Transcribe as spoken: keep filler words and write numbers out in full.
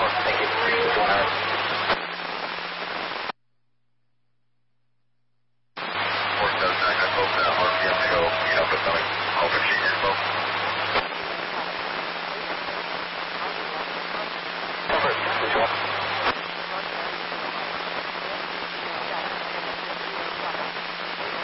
Thank you. All right. four seven nine, I hope that R P M to go, you know, put something, all fifteen info.